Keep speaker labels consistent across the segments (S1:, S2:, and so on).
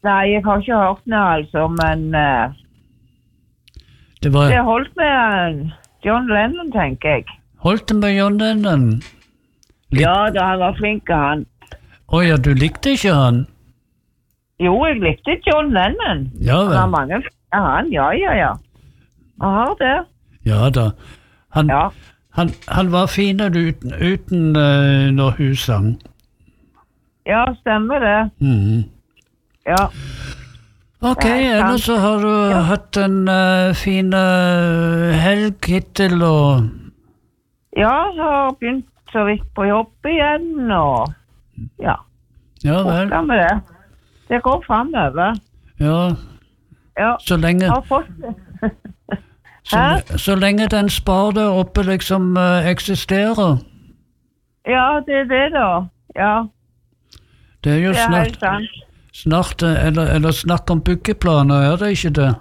S1: Nei, jeg har ikke hørt det, altså, men
S2: Det
S1: holdt med John Lennon, tenker jeg.
S2: Holdt det med John Lennon?
S1: Ja, da han var flink, han.
S2: Ja, du likte ikke han?
S1: Jo, jeg likte John Lennon.
S2: Ja, vel.
S1: Han har mange... Ja. Jeg har det.
S2: Ja da. Han var finere uten når hun sang.
S1: Ja, stemmer det. Ja.
S2: Ok, ellers så har du hatt en fin helg hittil, og...
S1: Ja, jeg har begynt så vidt på jobb igjen, og... Ja.
S2: Ja, vel.
S1: Med det. Det går fremover.
S2: Ja. Så lenge...
S1: Jeg har fått det.
S2: Så lenge den spar der oppe liksom eksisterer.
S1: Ja, det er det da. Ja.
S2: Det er jo snart eller snakk om byggeplaner, det ikke det?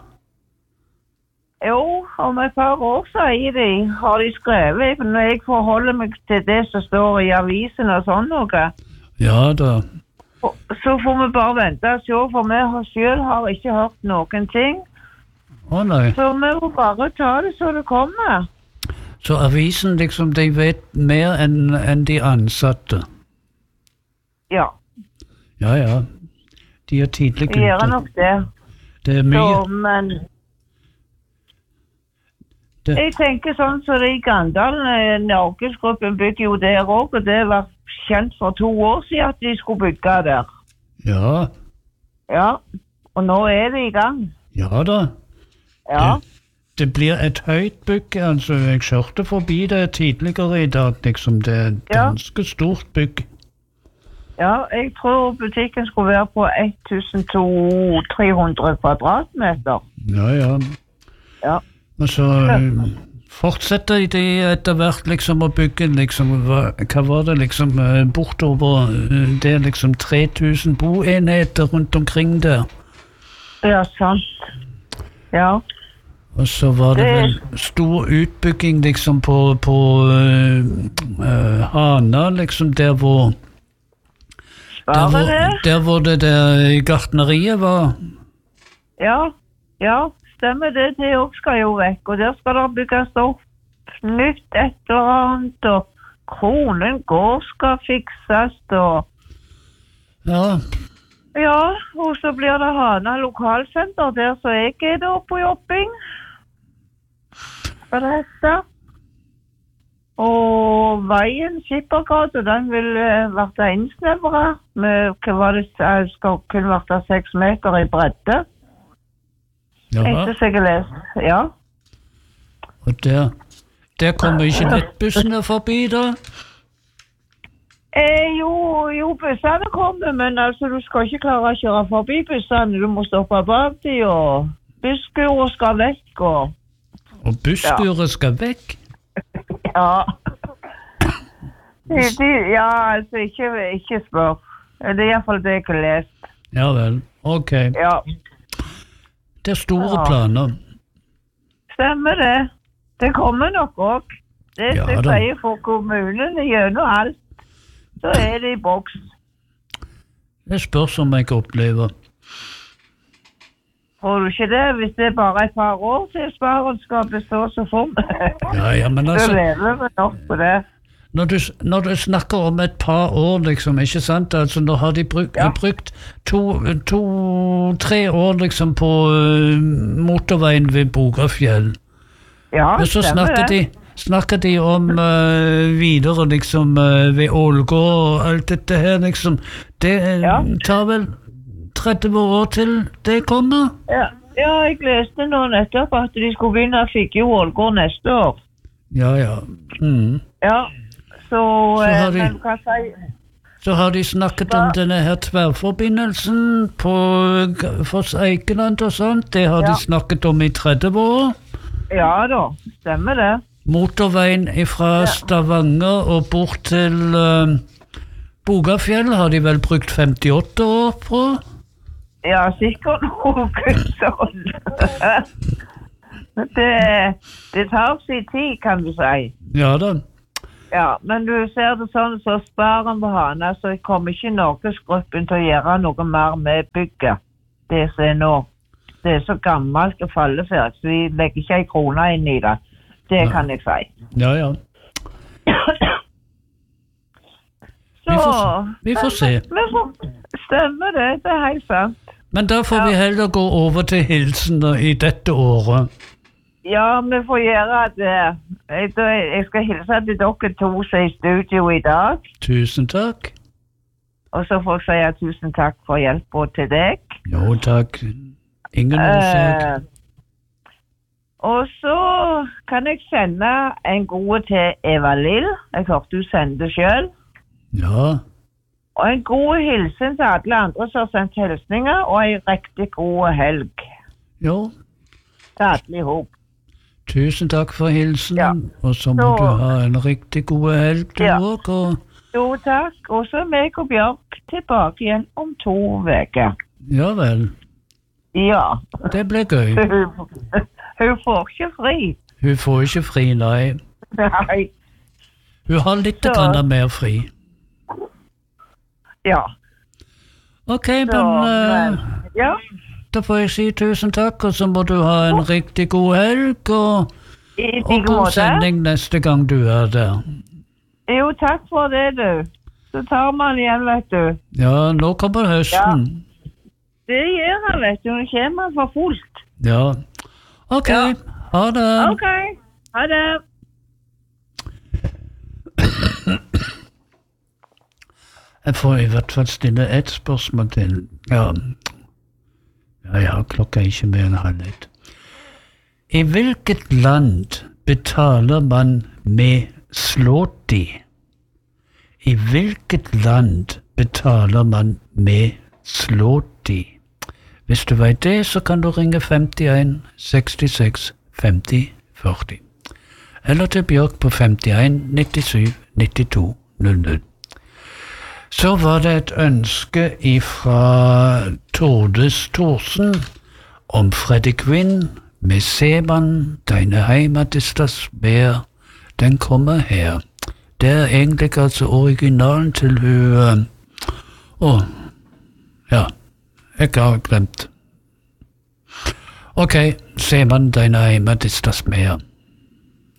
S1: Jo, om et par år sier de, har de skrevet, når jeg forholder meg til det som står i avisen og sånn noe. Ja
S2: da.
S1: Så får vi bare vente og se, for vi selv har ikke hørt noen ting.
S2: Nei.
S1: Så vi må bare ta det så det kommer.
S2: Så avisen liksom, de vet mer enn de ansatte?
S1: Ja.
S2: Ja. De er tidlig ute.
S1: De gjør nok det.
S2: Det er mye.
S1: Så, men... Jeg tenker sånn så det i Gandalen, Norgesgruppen bygger jo der også, og det var kjent for 2 år siden at de skulle bygge der.
S2: Ja.
S1: Ja, og nå er de i gang.
S2: Ja da.
S1: Ja.
S2: Det blir et høyt bygg, altså jeg kjørte forbi det tidligere i dag, liksom det er et ganske stort bygg.
S1: Ja, jeg tror butikken skulle være på 1200-300 kvadratmeter. Ja.
S2: Og så fortsetter de etter hvert liksom å bygge liksom, hva var det liksom, bortover, det er liksom 3000 boenheter rundt omkring der.
S1: Ja, sant. Ja.
S2: Og så var det vel stor utbygging liksom på Hana, liksom der hvor det der gartneriet var. Ja, stemmer det. Det også skal jo vekk, og der skal det bygges opp nytt et eller annet, og Kronen gård skal fikses, og... Ja, og så blir det Hana lokalsenter der, så jeg er da på jobbing. For det heter. Og veien, Skippergata, den vil være innsnevret med, hva var det, skal kunne være 6 meter i bredde. Etter seg å lese, ja. Og der kommer ikke nettbussene forbi da?
S1: Jo, bussene kommer, men altså, du skal ikke klare å kjøre forbi bussene. Du må stoppe bak de, og busskuret skal vekk, og...
S2: Og busskuret skal vekk?
S1: Ja. Ja, altså, ikke spør. Det er i hvert fall det jeg har lest.
S2: Ja vel, ok.
S1: Ja.
S2: Det er store planer.
S1: Stemmer det. Det kommer nok også. Det sier for kommunene gjennom alt. Så er det i boks.
S2: Det spørs om jeg opplever.
S1: Tror du ikke det? Hvis det er bare et par år til sparen skal bestå, så får vi.
S2: Ja, men altså...
S1: Så lever vi nok på det.
S2: Når du snakker om et par år, liksom, ikke sant? Altså, nå har de brukt 2-3 år, liksom, på motorveien ved Bogafjell.
S1: Ja,
S2: men så snakker de om videre, liksom, ved Ålgård og alt dette her, liksom. Det tar vel 30 år til det kommer? Ja, jeg leste nå nettopp at de skulle begynne å fikk jo Ålgård neste år. Ja. Ja, så har de snakket om denne her tverrforbindelsen på Foss-Eikeland og sånt. Det har de snakket om i 30 år. Ja da, stemmer det. Motorveien fra Stavanger og bort til Bogafjell har de vel brukt 58 år på? Ja, sikkert noe sånn. Det tar sin tid, kan du si. Ja da. Ja, men du ser det sånn, så sparer på Hana, så kommer ikke Norgesgruppen til å gjøre noe mer med bygget.
S1: det som er nå. Det er så gammelt og falleferdig, så vi legger ikke en krone inn i det. Det kan jeg si.
S2: Ja. Vi får se.
S1: Stemmer det, det er helt sant.
S2: Men da får vi heller gå over til hilsener i dette året.
S1: Ja, vi får gjøre det. Jeg skal hilse til dere to som er i studio i dag.
S2: Tusen takk.
S1: Og så får jeg si tusen takk for hjelpen til deg.
S2: Jo, takk. Ingen årsak.
S1: Og så kan jeg sende en god til Eva Lill. Jeg hørte du sendte selv.
S2: Ja.
S1: Og en god hilsen til alle andre som har sendt hilsninger, og en riktig god helg.
S2: Jo.
S1: Til alle i hop.
S2: Tusen takk for hilsenen, og så må du ha en riktig god helg du også.
S1: Jo, takk. Og så er meg og Bjørk tilbake igjen om 2 uker.
S2: Ja vel.
S1: Ja.
S2: Det blir gøy.
S1: Hun får ikke fri.
S2: Hun får ikke fri, nei.
S1: Nei.
S2: Hun har litt grann mer fri.
S1: Ja.
S2: Ok, men
S1: ja.
S2: Da får jeg si tusen takk, og så må du ha en riktig god helg, og god sending neste gang du er der.
S1: Jo, takk for det, du. Så tar man igjen, vet du.
S2: Ja, nå kommer høsten.
S1: Ja. Det gjør han, vet du. Nå kommer han for fullt.
S2: Ja. Ok, ha det.
S1: Ok, ha det.
S2: Jeg får i hvert fall stille et spørsmål til. Ja, klokka er ikke mer enn 1:30. I hvilket land betaler man med zloty? I hvilket land betaler man med zloty? Hvis du vet det, så kan du ringe 51 66 50 40. Eller til Bjørk på 51 97 92 00. Så var det et ønske ifra Tordes Thorsen om Freddie Quinn med Seemann, deine Heimat ist das Meer. Den kommer her. Det er egentlig altså originalen til hun... jeg har glemt. Ok, Seemann, deine Heimat ist das Meer.